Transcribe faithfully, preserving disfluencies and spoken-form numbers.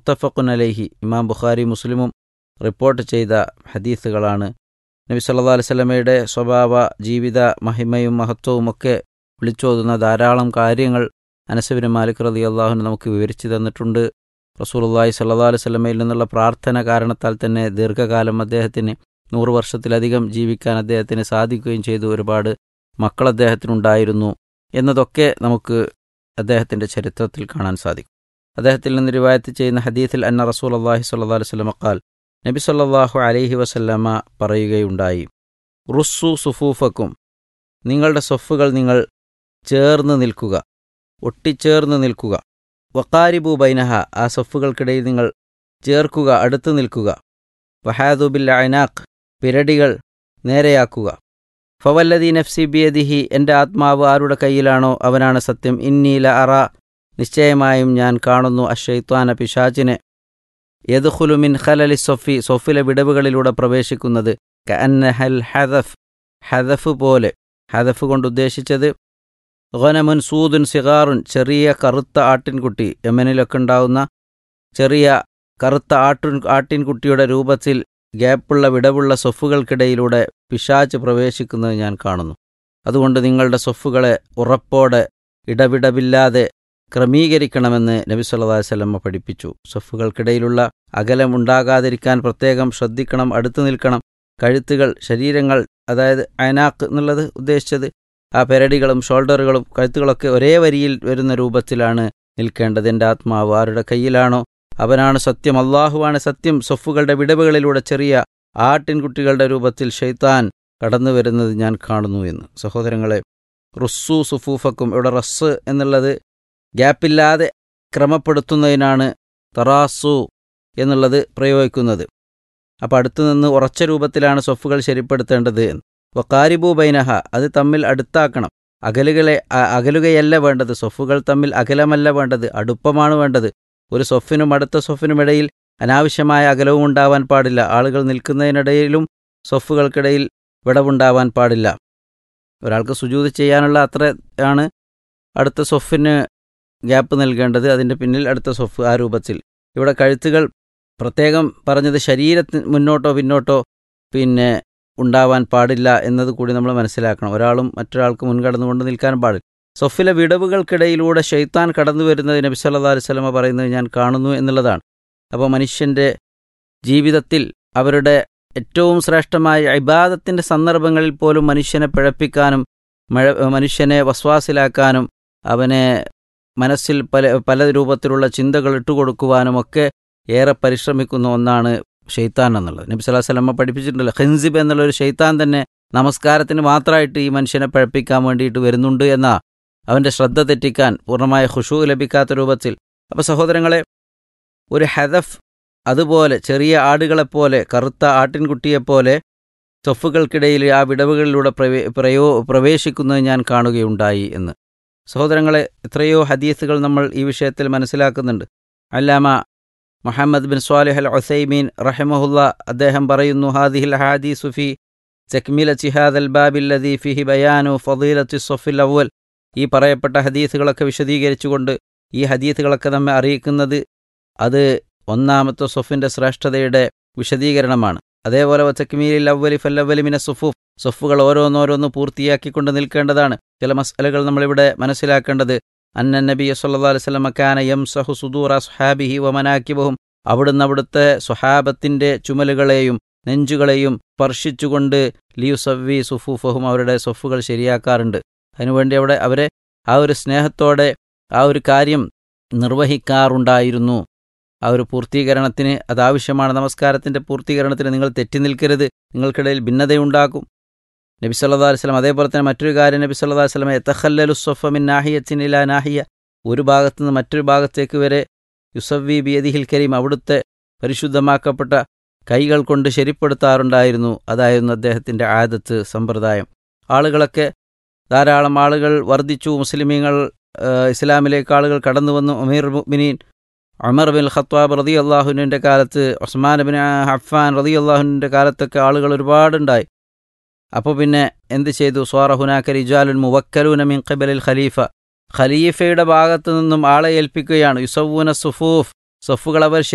മുത്തഫഖുൻ അലൈഹി, ഇമാം ബുഖാരി മുസ്ലിമും റിപ്പോർട്ട് ചെയ്ത ഹദീസുകളാണ്. നബി സല്ലല്ലാഹു അലൈഹി വസല്ലമയുടെ സ്വഭാവ ജീവിത മഹിമയും മഹത്വവും ഒക്കെ വിളിച്ചോതുന്ന ധാരാളം കാര്യങ്ങൾ അനസ് ഇബ്നു മാലിക് റളിയല്ലാഹു അൻഹു നമുക്ക് വിവരിച്ചു തന്നിട്ടുണ്ട്. റസൂലുള്ളാഹി സ്വല്ലല്ലാഹു അലൈഹി വസല്ലമയിൽ നിന്നുള്ള പ്രാർത്ഥന കാരണത്താൽ തന്നെ ദീർഘകാലം അദ്ദേഹത്തിന് നൂറ് വർഷത്തിലധികം ജീവിക്കാൻ അദ്ദേഹത്തിന് സാധിക്കുകയും ചെയ്തു. ഒരുപാട് മക്കൾ അദ്ദേഹത്തിനുണ്ടായിരുന്നു എന്നതൊക്കെ നമുക്ക് അദ്ദേഹത്തിൻ്റെ ചരിത്രത്തിൽ കാണാൻ സാധിക്കും. അദ്ദേഹത്തിൽ നിന്ന് റിവായത്ത് ചെയ്യുന്ന ഹദീസിൽ അന്ന റസൂലുള്ളാഹി സ്വല്ലല്ലാഹു അലൈഹി വസല്ലമ ഖാൽ, നബി സല്ലല്ലാഹു അലൈഹി വസല്ലമ പറയുകയുണ്ടായി, റുസ്സു സുഫൂഫക്കും, നിങ്ങളുടെ സൊഫുകൾ നിങ്ങൾ ചേർന്ന് നിൽക്കുക, ഒട്ടിച്ചേർന്ന് നിൽക്കുക. വഖാരിബു ബൈനഹ, ആ സൊഫുകൾക്കിടയിൽ നിങ്ങൾ ചേർക്കുക, അടുത്ത് നിൽക്കുക. വഹാദു ബിൽ അനാഖ്, പിരടികൾ നേരെയാക്കുക. ഫവല്ലദീ നഫ്സി ബിയദിഹി, എൻ്റെ ആത്മാവ് ആരുടെ കയ്യിലാണോ അവനാണ് സത്യം. ഇന്നീല അറ, നിശ്ചയമായും ഞാൻ കാണുന്നു, അശ്ശൈത്വാന, പിശാചിനെ, യദ്ഖുലു മിൻ ഖലലി സൊഫി, സൊഫിലെ വിടവുകളിലൂടെ പ്രവേശിക്കുന്നത്, കഅന്നഹൽ ഹദഫ്, ഹദഫ് പോലെ. ഹദഫ് കൊണ്ട് ഉദ്ദേശിച്ചത് ഗനമുൻ സൂദുൻ സിഗാറുൻ, ചെറിയ കറുത്ത ആട്ടിൻകുട്ടി, യമനിലൊക്കെ ഉണ്ടാവുന്ന ചെറിയ കറുത്ത ആട്ടിൻ ആട്ടിൻകുട്ടിയുടെ രൂപത്തിൽ ഗ്യാപ്പുള്ള വിടവുള്ള സൊഫുകൾക്കിടയിലൂടെ പിശാച് പ്രവേശിക്കുന്നത് ഞാൻ കാണുന്നു. അതുകൊണ്ട് നിങ്ങളുടെ സൊഫുകളെ ഉറപ്പോടെ ഇടവിടവില്ലാതെ ക്രമീകരിക്കണമെന്ന് നബി സല്ലല്ലാഹു അലൈഹി വസല്ലം പഠിപ്പിച്ചു. സൊഫുകൾക്കിടയിലുള്ള അകലം ഉണ്ടാകാതിരിക്കാൻ പ്രത്യേകം ശ്രദ്ധിക്കണം, അടുത്തു നിൽക്കണം. കഴുത്തുകൾ, ശരീരങ്ങൾ, അതായത് അനാക്ക് എന്നുള്ളത് ഉദ്ദേശിച്ചത് ആ പെരടികളും ഷോൾഡറുകളും കഴുത്തുകളൊക്കെ ഒരേ വരിയിൽ വരുന്ന രൂപത്തിലാണ് നിൽക്കേണ്ടത്. എൻ്റെ ആത്മാവ് ആരുടെ കയ്യിലാണോ അവനാണ് സത്യം, അള്ളാഹുവാണ് സത്യം. സൊഫുകളുടെ വിടവുകളിലൂടെ ചെറിയ ആട്ടിൻകുട്ടികളുടെ രൂപത്തിൽ ഷൈത്താൻ കടന്നു വരുന്നത് ഞാൻ കാണുന്നു എന്ന്. സഹോദരങ്ങളെ, റുസ്സു സുഫൂഫക്കും, ഇവിടെ റസ് എന്നുള്ളത് ഗ്യാപ്പില്ലാതെ ക്രമപ്പെടുത്തുന്നതിനാണ് തറാസു എന്നുള്ളത് പ്രയോഗിക്കുന്നത്. അപ്പോൾ അടുത്തു നിന്ന് ഉറച്ച രൂപത്തിലാണ് സൊഫുകൾ ശരിപ്പെടുത്തേണ്ടത്. വഖാരിബു ബൈനഹ, അത് തമ്മിൽ അടുത്താക്കണം. അകലുകളെ അകലുകയല്ല വേണ്ടത്, സൊഫുകൾ തമ്മിൽ അകലമല്ല വേണ്ടത്, അടുപ്പമാണ് വേണ്ടത്. ഒരു സൊഫിനും അടുത്ത സൊഫിനുമിടയിൽ അനാവശ്യമായ അകലവും ഉണ്ടാവാൻ പാടില്ല. ആളുകൾ നിൽക്കുന്നതിനിടയിലും സൊഫുകൾക്കിടയിൽ വിടവുണ്ടാവാൻ പാടില്ല. ഒരാൾക്ക് സുജൂദ് ചെയ്യാനുള്ള അത്രയാണ് അടുത്ത സൊഫിന് ഗ്യാപ്പ് നൽകേണ്ടത്, അതിൻ്റെ പിന്നിൽ അടുത്ത സൊഫ്, ആ രൂപത്തിൽ. ഇവിടെ കഴുത്തുകൾ പ്രത്യേകം പറഞ്ഞത് ശരീരത്തിന് മുന്നോട്ടോ പിന്നോട്ടോ പിന്നെ ഉണ്ടാവാൻ പാടില്ല എന്നത് കൂടി നമ്മൾ മനസ്സിലാക്കണം. ഒരാളും മറ്റൊരാൾക്ക് മുൻകടന്നുകൊണ്ട് നിൽക്കാൻ പാടില്ല. സൊഫിലെ വിടവുകൾക്കിടയിലൂടെ ശൈത്താൻ കടന്നു വരുന്നത് നബി സല്ലല്ലാഹു അലൈഹി വസല്ലമ പറയുന്നത് ഞാൻ കാണുന്നു എന്നുള്ളതാണ്. അപ്പോൾ മനുഷ്യൻ്റെ ജീവിതത്തിൽ അവരുടെ ഏറ്റവും ശ്രേഷ്ഠമായ ഇബാദത്തിൻ്റെ സന്ദർഭങ്ങളിൽ പോലും മനുഷ്യനെ പിഴപ്പിക്കാനും മനുഷ്യനെ വസ്വാസിലാക്കാനും അവനെ മനസ്സിൽ പല പല രൂപത്തിലുള്ള ചിന്തകൾ ഇട്ടുകൊടുക്കുവാനുമൊക്കെ ഏറെ പരിശ്രമിക്കുന്ന ഒന്നാണ് ഷെയ്ത്താൻ എന്നുള്ളത്. നബി സല്ലല്ലാഹു അലൈഹി വസല്ലമ പഠിപ്പിച്ചിട്ടുണ്ടല്ലോ, ഖിൻസിബ് എന്നുള്ളൊരു ഷെയ്ത്താൻ തന്നെ നമസ്കാരത്തിന് മാത്രമായിട്ട് ഈ മനുഷ്യനെ പഴപ്പിക്കാൻ വേണ്ടിയിട്ട് വരുന്നുണ്ട് എന്നാ, അവൻ്റെ ശ്രദ്ധ തെറ്റിക്കാൻ, പൂർണ്ണമായ ഖുശൂ ലഭിക്കാത്ത രൂപത്തിൽ. അപ്പോൾ സഹോദരങ്ങളെ, ഒരു ഹദഫ് അതുപോലെ ചെറിയ ആടുകളെപ്പോലെ, കറുത്ത ആട്ടിൻകുട്ടിയെപ്പോലെ സൊഫുകൾക്കിടയിൽ ആ വിടവുകളിലൂടെ പ്രവേ പ്രയോ പ്രവേശിക്കുന്നത് ഞാൻ കാണുകയുണ്ടായി എന്ന്. സഹോദരങ്ങളെ, എത്രയോ ഹദീസുകൾ നമ്മൾ ഈ വിഷയത്തിൽ മനസ്സിലാക്കുന്നുണ്ട്. അല്ലാമ മുഹമ്മദ് ബിൻ സ്വാലിഹ് അൽ ഉസൈമീൻ റഹിമഹുല്ല അദ്ദേഹം പറയുന്നു, ഹാദിഹിൽ ഹദീസു ഫി തക്മിലത്തി ഹാദൽ ബാബില്ലദീ ഫീഹി ബയാനു ഫളീലത്തി സ്വഫിൽ അവ്വൽ. ഈ പറയപ്പെട്ട ഹദീസുകളൊക്കെ വിശദീകരിച്ചുകൊണ്ട് ഈ ഹദീസുകളൊക്കെ നമ്മെ അറിയിക്കുന്നത് അത് ഒന്നാമത്തെ സൊഫിൻ്റെ ശ്രേഷ്ഠതയുടെ വിശദീകരണമാണ്. അതേപോലെ തക്മീലിൽ അവ്വലി ഫല്ലവ്വലി മിന സുഫൂഫ്, സൊഫുകൾ ഓരോന്നോരോന്ന് പൂർത്തിയാക്കിക്കൊണ്ട് നിൽക്കേണ്ടതാണ്. ചില മസ്അലകൾ നമ്മളിവിടെ മനസ്സിലാക്കേണ്ടത്, അന്ന നബിയ സല്ലല്ലാഹു അലൈഹി വസല്ലം കാന യംസഹു സുദൂറ അസ്ഹാബിഹി വമനാകിബഹും, അവിടുന്ന് അവിടുത്തെ സ്വഹാബത്തിൻ്റെ ചുമലുകളെയും നെഞ്ചുകളെയും സ്പർശിച്ചുകൊണ്ട് ലിയുസവ്വി സുഫൂഫഹും, അവരുടെ സൊഫുകൾ ശരിയാക്കാറുണ്ട്. അതിനുവേണ്ടി അവിടെ അവരെ ആ ഒരു സ്നേഹത്തോടെ ആ ഒരു കാര്യം നിർവഹിക്കാറുണ്ടായിരുന്നു. ആ ഒരു പൂർത്തീകരണത്തിന് അതാവശ്യമാണ്. നമസ്കാരത്തിൻ്റെ പൂർത്തീകരണത്തിന് നിങ്ങൾ തെറ്റി നിൽക്കരുത്, നിങ്ങൾക്കിടയിൽ ഭിന്നതയുണ്ടാക്കും. നബി സല്ലല്ലാഹു അലൈഹി വസല്ലം അതേപോലെ തന്നെ മറ്റൊരു കാര്യം, നബി സല്ലല്ലാഹു അലൈഹി വസല്ലം യതഖല്ലലു സ്വഫ മിൻ നാഹിയത്തിൻ ഇലാ നാഹിയ, ഒരു ഭാഗത്തു നിന്ന് മറ്റൊരു ഭാഗത്തേക്ക് വരെ യുസവ്വി ബിയദിഹിൽ കരീം, അവിടുത്തെ പരിശുദ്ധമാക്കപ്പെട്ട കൈകൾ കൊണ്ട് ശരിപ്പെടുത്താറുണ്ടായിരുന്നു. അതായിരുന്നു അദ്ദേഹത്തിൻ്റെ ആദത്ത്, സമ്പ്രദായം. ആളുകളൊക്കെ ധാരാളം ആളുകൾ വർദ്ധിച്ചു, മുസ്ലിമീങ്ങൾ ഇസ്ലാമിലേക്ക് ആളുകൾ കടന്നു വന്നു. അമീറുൽ മുഅ്മിനീൻ ഉമർ ബിൻ ഖത്താബ് റളിയല്ലാഹുവിൻ്റെ കാലത്ത്, ഉസ്മാൻ ബിൻ അഫ്ഫാൻ റളിയല്ലാഹുവിൻ്റെ കാലത്തൊക്കെ ആളുകൾ ഒരുപാടുണ്ടായി. അപ്പോൾ പിന്നെ എന്ത് ചെയ്തു? സ്വാറ ഹുനാക റിജാലുൻ മുവക്കലൂന മിൻ ഖിബലിൽ ഖലീഫ, ഖലീഫയുടെ ഭാഗത്തു നിന്നും ആളെ ഏൽപ്പിക്കുകയാണ്. യുസവ്വുന സുഫൂഫ്, സഫുകൾ അവർ